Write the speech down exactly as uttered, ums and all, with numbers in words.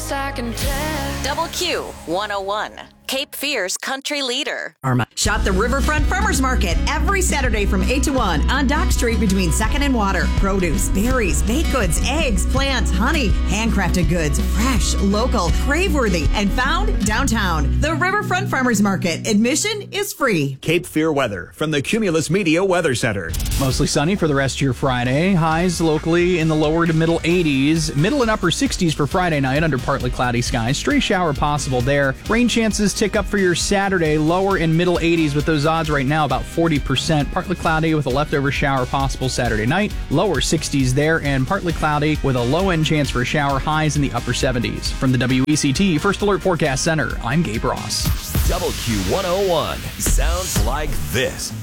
best I can tell. Double Q one oh one, Cape Fear's country leader. Arma. Shop the Riverfront Farmers Market every Saturday from eight to one on Dock Street between second and Water. Produce, berries, baked goods, eggs, plants, honey, handcrafted goods, fresh, local, crave-worthy, and found downtown. The Riverfront Farmers Market. Admission is free. Cape Fear weather from the Cumulus Media Weather Center. Mostly sunny for the rest of your Friday. Highs locally in the lower to middle eighties. Middle and upper sixties for Friday night under partly cloudy skies. Stray shower possible there. Rain chances tick up for your Saturday. Lower and middle eighties with those odds right now about forty percent. Partly cloudy with a leftover shower possible Saturday night. Lower sixties there and partly cloudy with a low-end chance for a shower. Highs in the upper seventies. From the W E C T First Alert Forecast Center, I'm Gabe Ross. Double Q one oh one sounds like this.